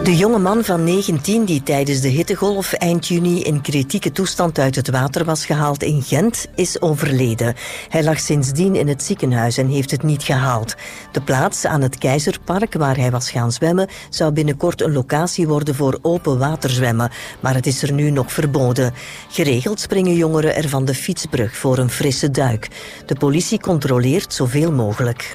De jonge man van 19 die tijdens de hittegolf eind juni in kritieke toestand uit het water was gehaald in Gent, is overleden. Hij lag sindsdien in het ziekenhuis en heeft het niet gehaald. De plaats aan het Keizerpark waar hij was gaan zwemmen zou binnenkort een locatie worden voor open waterzwemmen, maar het is er nu nog verboden. Geregeld springen jongeren er van de fietsbrug voor een frisse duik. De politie controleert zoveel mogelijk.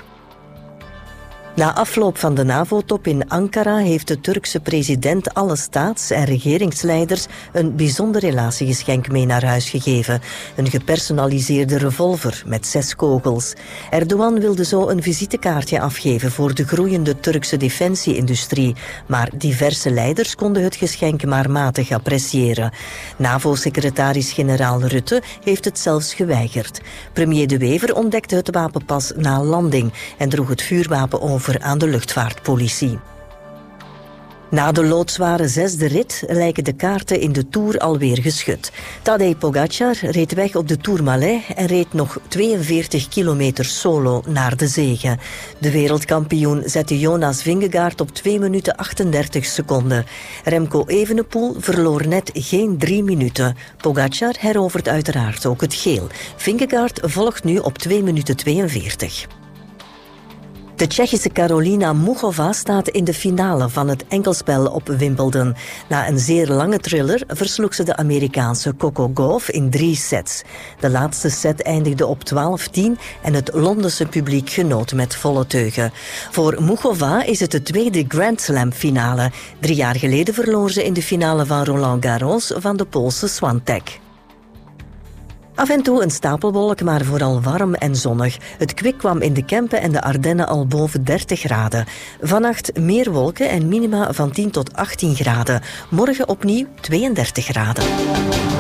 Na afloop van de NAVO-top in Ankara heeft de Turkse president alle staats- en regeringsleiders een bijzonder relatiegeschenk mee naar huis gegeven. Een gepersonaliseerde revolver met 6 kogels. Erdogan wilde zo een visitekaartje afgeven voor de groeiende Turkse defensie-industrie, maar diverse leiders konden het geschenk maar matig appreciëren. NAVO-secretaris-generaal Rutte heeft het zelfs geweigerd. Premier De Wever ontdekte het wapen pas na landing en droeg het vuurwapen over aan de luchtvaartpolitie. Na de loodzware 6e rit lijken de kaarten in de Tour alweer geschud. Tadej Pogačar reed weg op de Tourmalet en reed nog 42 kilometer solo naar de zege. De wereldkampioen zette Jonas Vingegaard op 2 minuten 38 seconden. Remco Evenepoel verloor net geen 3 minuten. Pogačar herovert uiteraard ook het geel. Vingegaard volgt nu op 2 minuten 42. De Tsjechische Karolina Muchova staat in de finale van het enkelspel op Wimbledon. Na een zeer lange thriller versloeg ze de Amerikaanse Coco Gauff in 3 sets. De laatste set eindigde op 12-10 en het Londense publiek genoot met volle teugen. Voor Muchova is het de tweede Grand Slam finale. 3 jaar geleden verloor ze in de finale van Roland Garros van de Poolse Swiatek. Af en toe een stapelwolk, maar vooral warm en zonnig. Het kwik kwam in de Kempen en de Ardennen al boven 30 graden. Vannacht meer wolken en minima van 10 tot 18 graden. Morgen opnieuw 32 graden.